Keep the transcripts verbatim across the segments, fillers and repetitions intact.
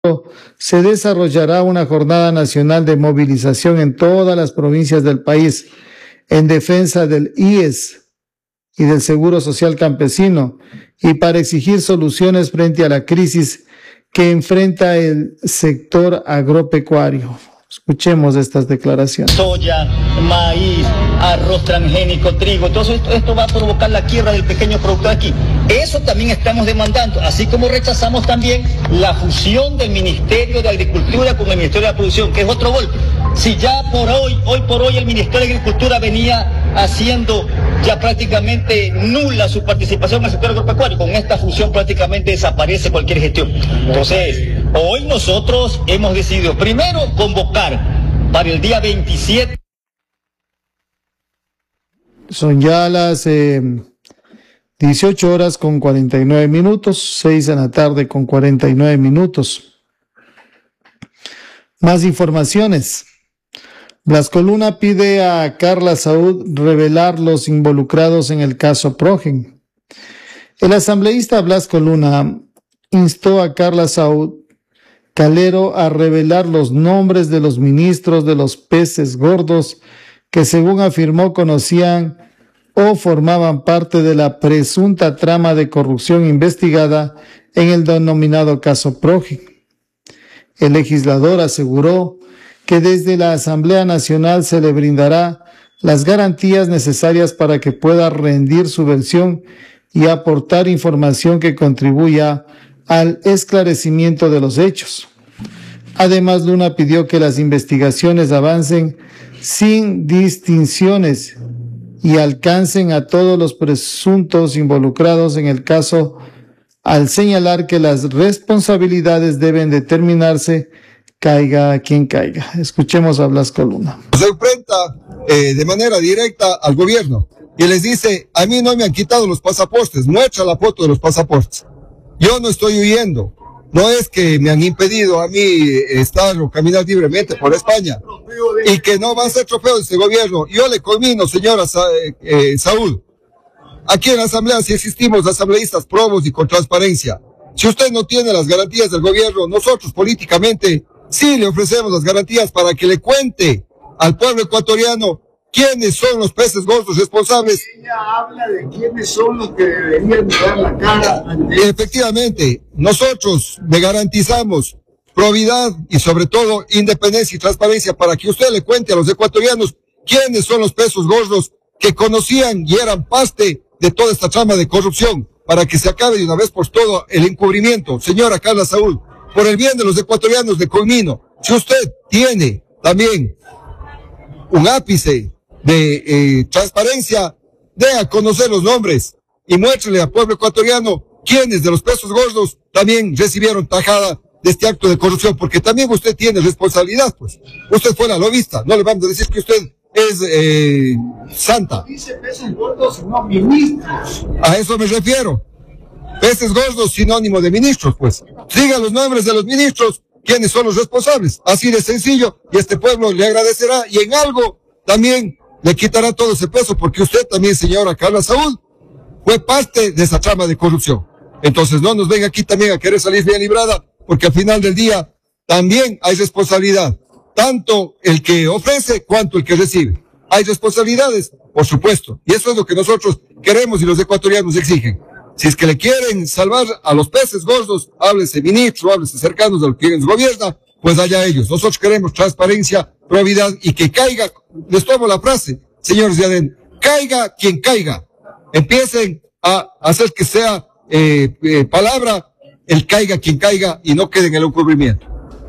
se desarrollará una jornada nacional de movilización en todas las provincias del país en defensa del I E S y del Seguro Social Campesino y para exigir soluciones frente a la crisis que enfrenta el sector agropecuario. Escuchemos estas declaraciones. Soya, maíz, arroz transgénico, trigo, todo esto, esto va a provocar la quiebra del pequeño productor aquí. Eso también estamos demandando, así como rechazamos también la fusión del Ministerio de Agricultura con el Ministerio de la Producción, que es otro golpe. Si ya por hoy, hoy por hoy el Ministerio de Agricultura venía haciendo ya prácticamente nula su participación en el sector agropecuario, con esta fusión prácticamente desaparece cualquier gestión. Entonces, hoy nosotros hemos decidido primero convocar para el día veintisiete. Son ya las eh, dieciocho horas con cuarenta y nueve minutos, seis de la tarde con cuarenta y nueve minutos. Más informaciones. Blasco Luna pide a Carla Saúd revelar los involucrados en el caso Progen. El asambleísta Blasco Luna instó a Carla Saúd Calero a revelar los nombres de los ministros de los peces gordos que, según afirmó, conocían o formaban parte de la presunta trama de corrupción investigada en el denominado caso Progen. El legislador aseguró que desde la Asamblea Nacional se le brindará las garantías necesarias para que pueda rendir su versión y aportar información que contribuya al esclarecimiento de los hechos. Además, Luna pidió que las investigaciones avancen sin distinciones y alcancen a todos los presuntos involucrados en el caso, al señalar que las responsabilidades deben determinarse caiga quien caiga. Escuchemos a Blasco Luna. Se enfrenta eh, de manera directa al gobierno y les dice: a mí no me han quitado los pasaportes, muestra la foto de los pasaportes. Yo no estoy huyendo, no es que me han impedido a mí estar o caminar libremente por España y que no va a ser trofeo de este gobierno. Yo le conmino, señora Sa eh, Saúd, aquí en la Asamblea si existimos asambleístas probos y con transparencia. Si usted no tiene las garantías del gobierno, nosotros políticamente sí le ofrecemos las garantías para que le cuente al pueblo ecuatoriano quiénes son los peces gordos responsables. Ella habla de quiénes son los que deberían dar la cara ante... Efectivamente, nosotros le garantizamos probidad y sobre todo independencia y transparencia para que usted le cuente a los ecuatorianos quiénes son los peces gordos que conocían y eran parte de toda esta trama de corrupción, para que se acabe de una vez por todo el encubrimiento. Señora Carla Saúd, por el bien de los ecuatorianos de conmino, si usted tiene también un ápice de eh, transparencia, dé a conocer los nombres y muéstrele al pueblo ecuatoriano quiénes de los pesos gordos también recibieron tajada de este acto de corrupción, porque también usted tiene responsabilidad, pues. Usted fue la lobista, no le vamos a decir que usted es eh, santa. Dice peces gordos, no ministros. A eso me refiero. Peces gordos, sinónimo de ministros, pues. Diga los nombres de los ministros, quiénes son los responsables. Así de sencillo, y este pueblo le agradecerá, y en algo también le quitará todo ese peso, porque usted también, señora Carla Saúd, fue parte de esa trama de corrupción. Entonces no nos venga aquí también a querer salir bien librada, porque al final del día también hay responsabilidad. Tanto el que ofrece cuanto el que recibe. Hay responsabilidades, por supuesto. Y eso es lo que nosotros queremos y los ecuatorianos exigen. Si es que le quieren salvar a los peces gordos, háblese ministro, háblese cercanos de los que les gobierna, pues allá ellos. Nosotros queremos transparencia, probidad y que caiga, les tomo la frase, señores de Adén, caiga quien caiga. Empiecen a hacer que sea eh, eh, palabra el caiga quien caiga y no quede en el encubrimiento.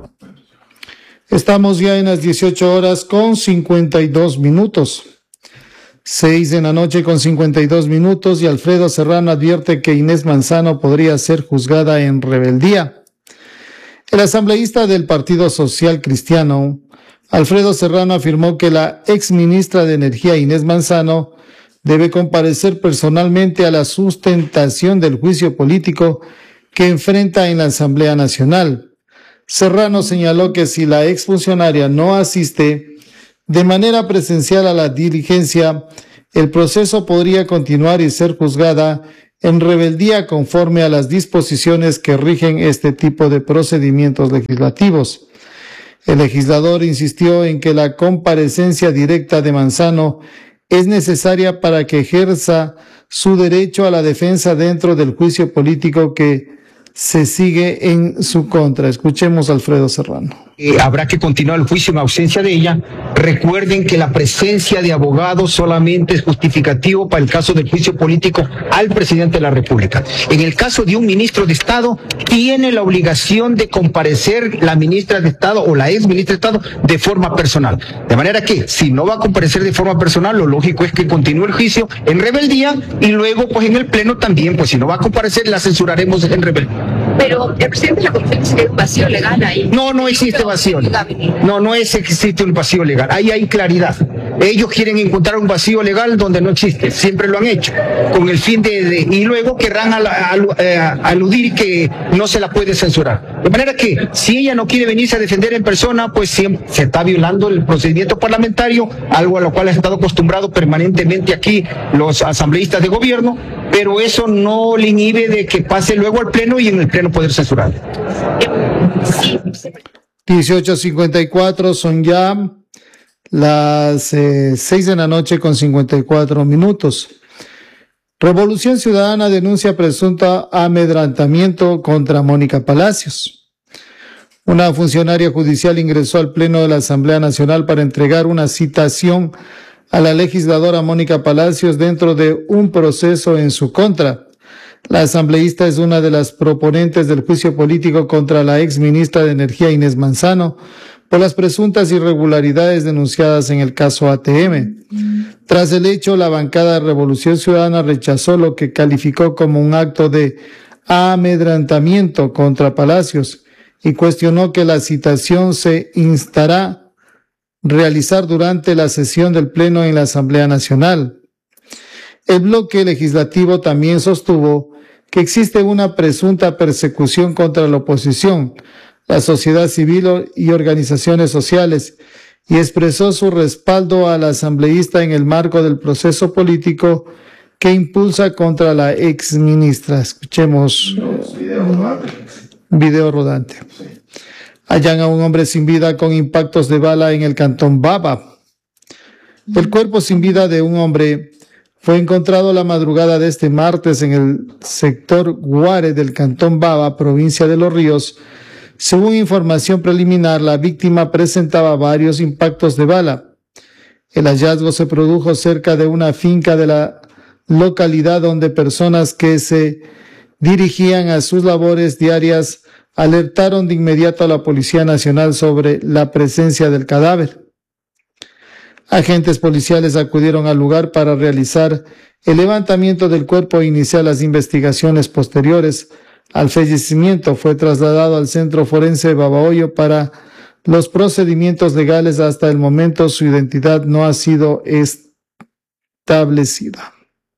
Estamos ya en las dieciocho horas con cincuenta y dos minutos. Seis de la noche con cincuenta y dos minutos y Alfredo Serrano advierte que Inés Manzano podría ser juzgada en rebeldía. El asambleísta del Partido Social Cristiano, Alfredo Serrano, afirmó que la exministra de Energía Inés Manzano debe comparecer personalmente a la sustentación del juicio político que enfrenta en la Asamblea Nacional. Serrano señaló que si la exfuncionaria no asiste de manera presencial a la diligencia, el proceso podría continuar y ser juzgada en rebeldía conforme a las disposiciones que rigen este tipo de procedimientos legislativos. El legislador insistió en que la comparecencia directa de Manzano es necesaria para que ejerza su derecho a la defensa dentro del juicio político que se sigue en su contra. Escuchemos a Alfredo Serrano. Eh, habrá que continuar el juicio en ausencia de ella. Recuerden que la presencia de abogados solamente es justificativo para el caso del juicio político al presidente de la República. En el caso de un ministro de Estado, tiene la obligación de comparecer la ministra de Estado o la ex ministra de Estado de forma personal. De manera que, si no va a comparecer de forma personal, lo lógico es que continúe el juicio en rebeldía y luego, pues en el Pleno también, pues si no va a comparecer, la censuraremos en rebeldía. Pero el presidente de la conferencia tiene un vacío legal ahí. No, no existe vacío. No, no es existe un vacío legal. Ahí hay claridad. Ellos quieren encontrar un vacío legal donde no existe. Siempre lo han hecho. Con el fin de... de y luego querrán al, al, al, aludir que no se la puede censurar. De manera que, si ella no quiere venirse a defender en persona, pues siempre se está violando el procedimiento parlamentario, algo a lo cual han estado acostumbrados permanentemente aquí los asambleístas de gobierno, pero eso no le inhibe de que pase luego al Pleno y en el Pleno poder censurar. dieciocho cincuenta y cuatro, son ya las eh, seis de la noche con cincuenta y cuatro minutos. Revolución Ciudadana denuncia presunto amedrentamiento contra Mónica Palacios. Una funcionaria judicial ingresó al Pleno de la Asamblea Nacional para entregar una citación a la legisladora Mónica Palacios dentro de un proceso en su contra. La asambleísta es una de las proponentes del juicio político contra la ex ministra de Energía Inés Manzano por las presuntas irregularidades denunciadas en el caso A T M. Tras el hecho, la bancada de Revolución Ciudadana rechazó lo que calificó como un acto de amedrentamiento contra Palacios y cuestionó que la citación se instará realizar durante la sesión del Pleno en la Asamblea Nacional. El bloque legislativo también sostuvo que existe una presunta persecución contra la oposición, la sociedad civil y organizaciones sociales, y expresó su respaldo a la asambleísta en el marco del proceso político que impulsa contra la exministra. Escuchemos un video rodante. Hallan a un hombre sin vida con impactos de bala en el cantón Baba. El cuerpo sin vida de un hombre fue encontrado la madrugada de este martes en el sector Guare del cantón Baba, provincia de Los Ríos. Según información preliminar, la víctima presentaba varios impactos de bala. El hallazgo se produjo cerca de una finca de la localidad donde personas que se dirigían a sus labores diarias alertaron de inmediato a la Policía Nacional sobre la presencia del cadáver. Agentes policiales acudieron al lugar para realizar el levantamiento del cuerpo e iniciar las investigaciones posteriores al fallecimiento. Fue trasladado al Centro Forense de Babahoyo para los procedimientos legales. Hasta el momento su identidad no ha sido establecida.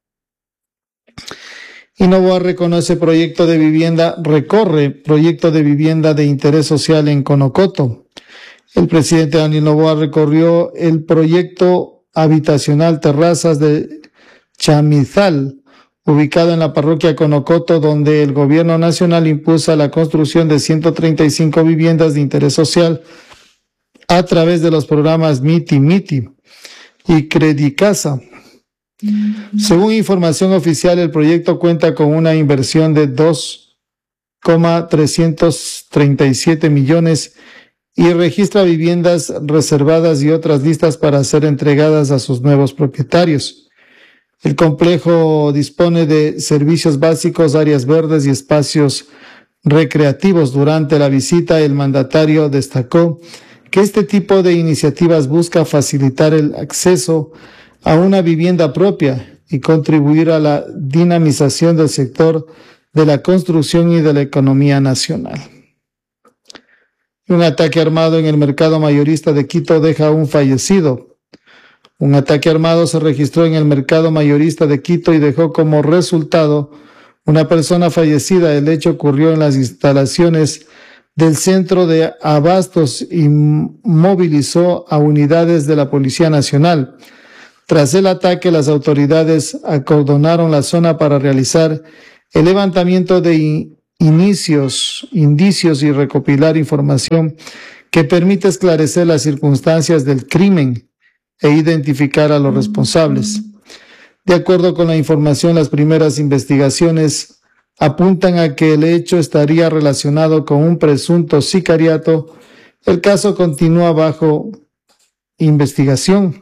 Innova reconoce proyecto de vivienda, recorre proyecto de vivienda de interés social en Conocoto. El presidente Daniel Noboa recorrió el proyecto habitacional Terrazas de Chamizal, ubicado en la parroquia Conocoto, donde el gobierno nacional impulsa la construcción de ciento treinta y cinco viviendas de interés social a través de los programas Miti Miti y Credicasa. Según información oficial, el proyecto cuenta con una inversión de dos coma trescientos treinta y siete millones y registra viviendas reservadas y otras listas para ser entregadas a sus nuevos propietarios. El complejo dispone de servicios básicos, áreas verdes y espacios recreativos. Durante la visita, el mandatario destacó que este tipo de iniciativas busca facilitar el acceso a una vivienda propia y contribuir a la dinamización del sector de la construcción y de la economía nacional. Un ataque armado en el mercado mayorista de Quito deja a un fallecido. Un ataque armado se registró en el mercado mayorista de Quito y dejó como resultado una persona fallecida. El hecho ocurrió en las instalaciones del centro de abastos y movilizó a unidades de la Policía Nacional. Tras el ataque, las autoridades acordonaron la zona para realizar el levantamiento de in- inicios, indicios y recopilar información que permite esclarecer las circunstancias del crimen e identificar a los responsables. De acuerdo con la información, las primeras investigaciones apuntan a que el hecho estaría relacionado con un presunto sicariato. El caso continúa bajo investigación.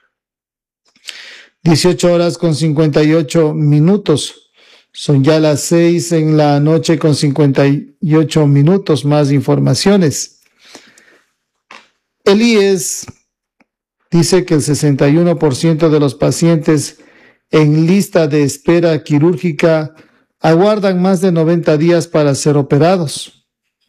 dieciocho horas con cincuenta y ocho minutos. Son ya las seis en la noche con cincuenta y ocho minutos. Más informaciones. El I E S dice que el sesenta y uno por ciento de los pacientes en lista de espera quirúrgica aguardan más de noventa días para ser operados.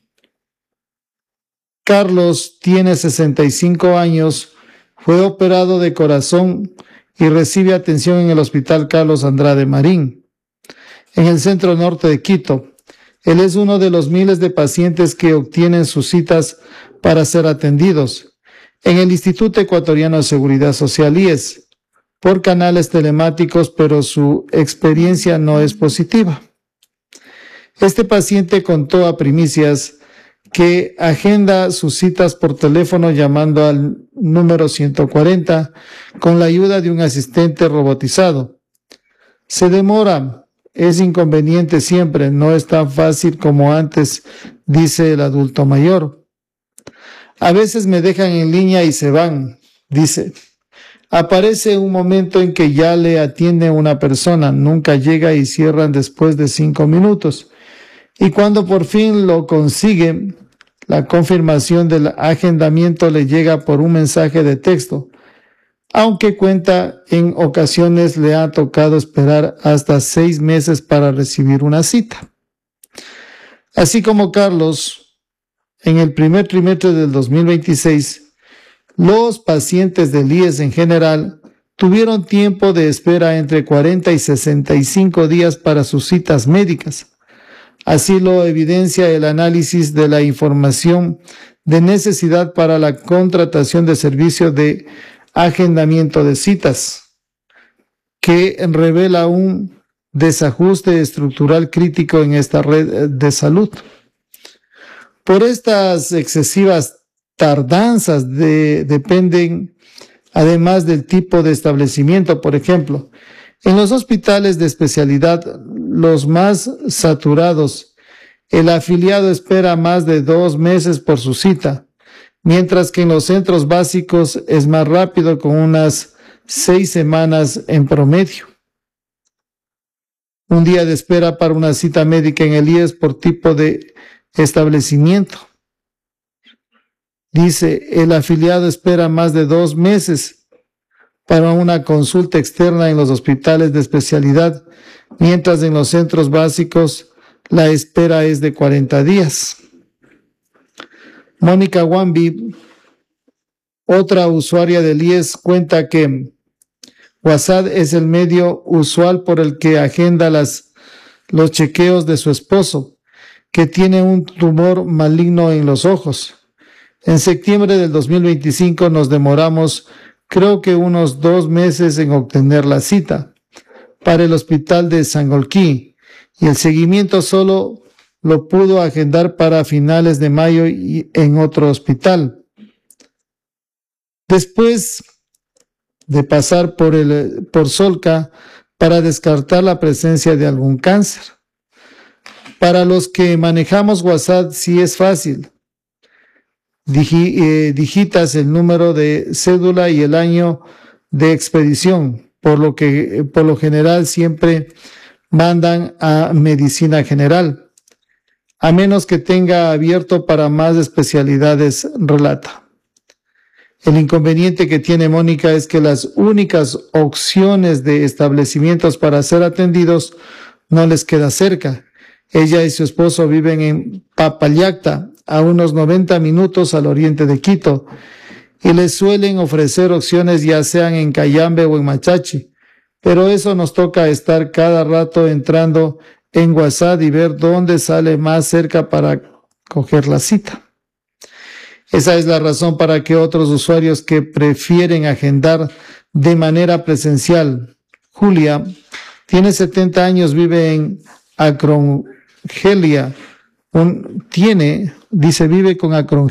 Carlos tiene sesenta y cinco años, fue operado de corazón y recibe atención en el Hospital Carlos Andrade Marín, en el centro norte de Quito. Él es uno de los miles de pacientes que obtienen sus citas para ser atendidos en el Instituto Ecuatoriano de Seguridad Social, I E S, por canales telemáticos, pero su experiencia no es positiva. Este paciente contó a Primicias que agenda sus citas por teléfono llamando al número ciento cuarenta con la ayuda de un asistente robotizado. Se demora, es inconveniente siempre, no es tan fácil como antes, dice el adulto mayor. A veces me dejan en línea y se van, dice. Aparece un momento en que ya le atiende una persona, nunca llega y cierran después de cinco minutos. Y cuando por fin lo consigue, la confirmación del agendamiento le llega por un mensaje de texto, aunque cuenta en ocasiones le ha tocado esperar hasta seis meses para recibir una cita. Así como Carlos, en el primer trimestre del dos mil veintiséis, los pacientes del I E S en general tuvieron tiempo de espera entre cuarenta y sesenta y cinco días para sus citas médicas. Así lo evidencia el análisis de la información de necesidad para la contratación de servicio de agendamiento de citas, que revela un desajuste estructural crítico en esta red de salud. Por estas excesivas tardanzas de, dependen además del tipo de establecimiento. Por ejemplo, en los hospitales de especialidad, los más saturados, el afiliado espera más de dos meses por su cita, mientras que en los centros básicos es más rápido, con unas seis semanas en promedio. Un día de espera para una cita médica en el I E S por tipo de establecimiento. Dice, el afiliado espera más de dos meses para una consulta externa en los hospitales de especialidad, mientras en los centros básicos la espera es de cuarenta días. Mónica Wambi, otra usuaria del I E S, cuenta que WhatsApp es el medio usual por el que agenda las, los chequeos de su esposo, que tiene un tumor maligno en los ojos. En septiembre del dos mil veinticinco nos demoramos, creo que unos dos meses en obtener la cita para el hospital de Sangolquí, y el seguimiento solo lo pudo agendar para finales de mayo y en otro hospital. Después de pasar por el por Solca para descartar la presencia de algún cáncer. Para los que manejamos WhatsApp sí es fácil. Digi, eh, digitas el número de cédula y el año de expedición, por lo que por lo general siempre mandan a medicina general, a menos que tenga abierto para más especialidades, relata. El inconveniente que tiene Mónica es que las únicas opciones de establecimientos para ser atendidos no les queda cerca. Ella y su esposo viven en Papallacta, a unos noventa minutos al oriente de Quito, y les suelen ofrecer opciones ya sean en Cayambe o en Machachi, pero eso nos toca estar cada rato entrando en WhatsApp y ver dónde sale más cerca para coger la cita. Esa es la razón para que otros usuarios que prefieren agendar de manera presencial. Julia tiene setenta años, vive en Acrongelia. Un, tiene, dice, vive con Acrongelia.